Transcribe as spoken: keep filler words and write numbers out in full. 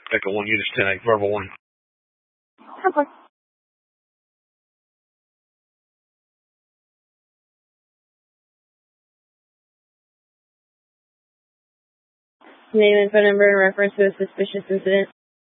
Echo one, Units ten eight, verbal one. Okay. Name and phone number in reference to a suspicious incident.